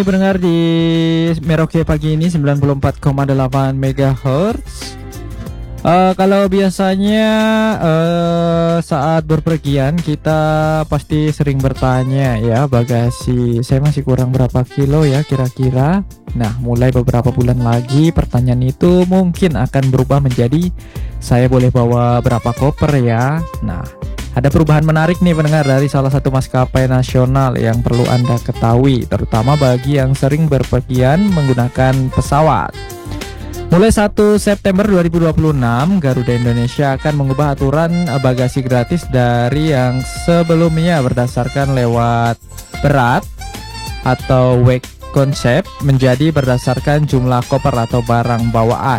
Pendengar di Merauke pagi ini 94,8 MHz. Kalau biasanya saat berpergian kita pasti sering bertanya ya, bagasi saya masih kurang berapa kilo ya kira-kira. Nah, mulai beberapa bulan lagi pertanyaan itu mungkin akan berubah menjadi saya boleh bawa berapa koper ya. Nah, ada perubahan menarik nih pendengar dari salah satu maskapai nasional yang perlu Anda ketahui, terutama bagi yang sering berpergian menggunakan pesawat. Mulai 1 September 2026, Garuda Indonesia akan mengubah aturan bagasi gratis dari yang sebelumnya berdasarkan lewat berat atau weight concept menjadi berdasarkan jumlah koper atau barang bawaan.